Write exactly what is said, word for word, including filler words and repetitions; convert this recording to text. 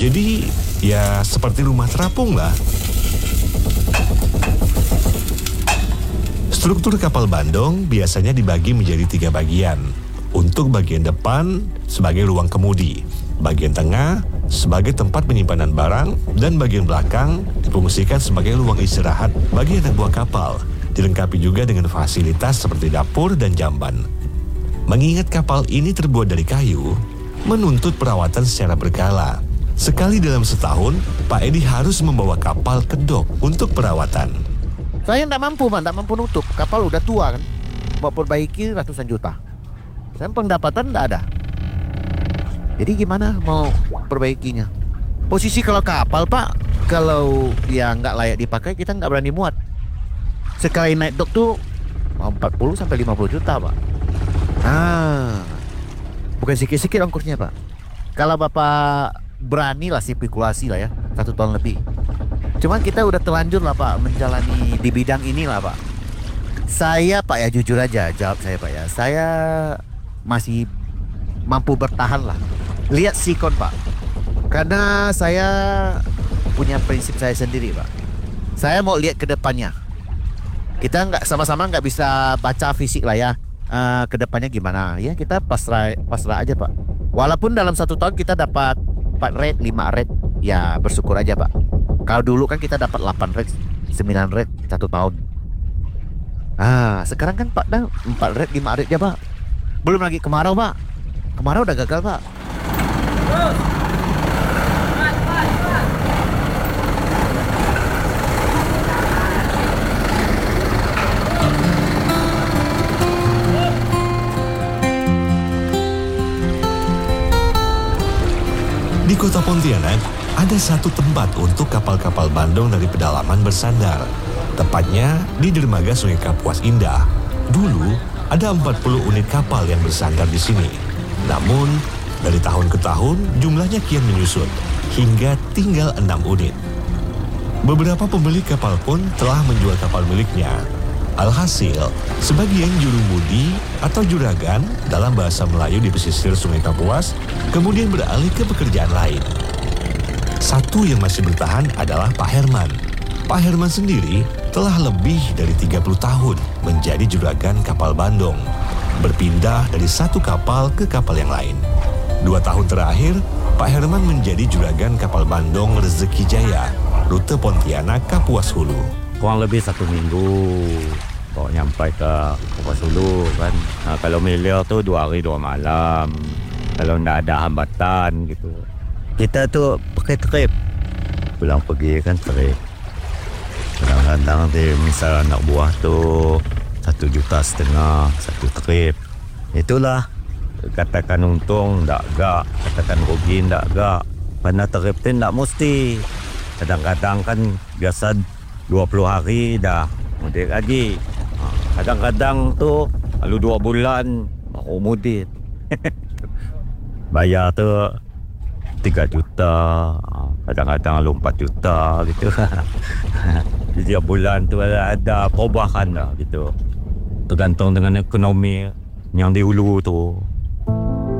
Jadi ya seperti rumah terapung lah. Struktur kapal Bandong biasanya dibagi menjadi tiga bagian. Untuk bagian depan sebagai ruang kemudi, bagian tengah sebagai tempat penyimpanan barang, dan bagian belakang difungsikan sebagai ruang istirahat bagi anak buah kapal. Dilengkapi juga dengan fasilitas seperti dapur dan jamban. Mengingat kapal ini terbuat dari kayu, menuntut perawatan secara berkala. Sekali dalam setahun, Pak Edi harus membawa kapal ke dok untuk perawatan. Saya tidak mampu, Pak, tidak mampu nutup. Kapal udah tua kan, mau perbaiki ratusan juta. Saya pendapatan tidak ada. Jadi gimana mau perbaikinya? Posisi kalau kapal, Pak, kalau ya nggak layak dipakai, kita nggak berani muat. Sekali naik dok tuh mau empat puluh sampai lima puluh juta, Pak. Ah, bukan sikit-sikit ongkosnya, Pak. Kalau Bapak berani lah spekulasi lah ya, satu tahun lebih. Cuman kita udah terlanjur lah, Pak, menjalani di bidang ini lah, Pak. Saya, Pak, ya jujur aja jawab saya, Pak, ya. Saya masih mampu bertahan lah. Lihat sikon, Pak. Karena saya punya prinsip saya sendiri, Pak. Saya mau lihat ke depannya. Kita nggak sama-sama nggak bisa baca fisik lah ya. Uh, ke depannya gimana? Ya kita pasrah pasrah aja, Pak. Walaupun dalam satu tahun kita dapat empat red, lima red, ya bersyukur aja, Pak. Kalau dulu kan kita dapat delapan red, sembilan red satu tahun. Ah, sekarang kan Pak dah empat red, lima red aja, Pak. Belum lagi kemarau, Pak. Kemarau udah gagal, Pak. Di kota Pontianak, ada satu tempat untuk kapal-kapal Bandong dari pedalaman bersandar. Tepatnya di dermaga Sungai Kapuas Indah. Dulu, ada empat puluh unit kapal yang bersandar di sini. Namun, dari tahun ke tahun, jumlahnya kian menyusut, hingga tinggal enam unit. Beberapa pembeli kapal pun telah menjual kapal miliknya. Alhasil, sebagian jurumudi atau juragan dalam bahasa Melayu di pesisir Sungai Kapuas kemudian beralih ke pekerjaan lain. Satu yang masih bertahan adalah Pak Herman. Pak Herman sendiri telah lebih dari tiga puluh tahun menjadi juragan kapal Bandong, berpindah dari satu kapal ke kapal yang lain. Dua tahun terakhir, Pak Herman menjadi juragan kapal Bandong Rezeki Jaya, rute Pontianak Kapuas Hulu. Kurang lebih satu minggu kok nyampai ke Kapuas Hulu kan. Nah, kalau milir tuh dua hari dua malam. Kalau nggak ada hambatan gitu. Kita tuh pakai trip. Pulang pergi kan trip. Kadang-kadang di misal anak buah tuh satu juta setengah satu trip. Itulah katakan untung nggak gak, katakan rugi nggak gak. Karena trip itu nggak mesti. Kadang-kadang kan biasa dua puluh hari dah mudik lagi. Kadang-kadang tuh lalu dua bulan baru mudik. Bayar tuh tiga juta, kadang-kadang lalu empat juta gitu. Setiap bulan tuh ada perubahan lah gitu. Tergantung dengan ekonomi yang di hulu tuh.